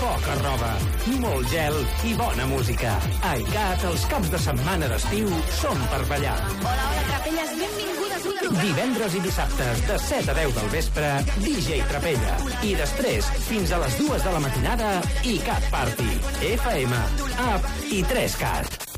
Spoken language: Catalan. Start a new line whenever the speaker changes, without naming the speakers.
poca roba, molt gel i bona música. A ICAT, els caps de setmana d'estiu són per ballar.
Hola, Trapelles, benvingudes una vegada.
Divendres i dissabtes, de 7 a 10 del vespre, DJ Trapella. I després, fins a les 2 de la matinada, ICAT Party. FM, App i 3CAT.